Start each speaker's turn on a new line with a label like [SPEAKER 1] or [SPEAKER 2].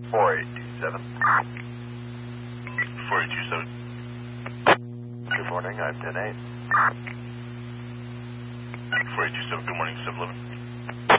[SPEAKER 1] 4827.
[SPEAKER 2] 4827.
[SPEAKER 1] Good morning, I'm 10-8.
[SPEAKER 2] 4827, good morning, 711.